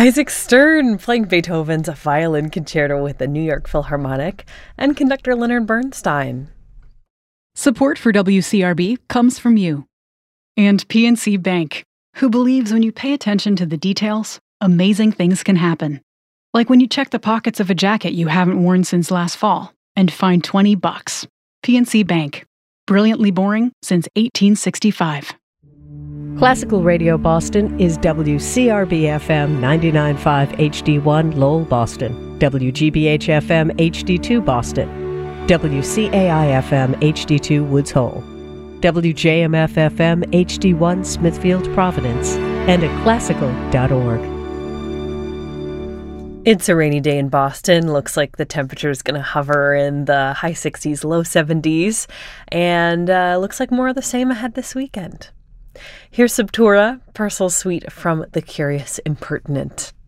Isaac Stern playing Beethoven's Violin Concerto with the New York Philharmonic, and conductor Leonard Bernstein. Support for WCRB comes from you. And PNC Bank, who believes when you pay attention to the details, amazing things can happen. Like when you check the pockets of a jacket you haven't worn since last fall and find $20. PNC Bank. Brilliantly boring since 1865. Classical Radio Boston is WCRB-FM 99.5 HD1 Lowell, Boston, WGBH-FM HD2 Boston, WCAI-FM HD2 Woods Hole, WJMF-FM HD1 Smithfield, Providence, and at classical.org. It's a rainy day in Boston. Looks like the temperature is going to hover in the high 60s, low 70s, and looks like more of the same ahead this weekend. Here's Subtura, Purcell Suite from The Curious Impertinent.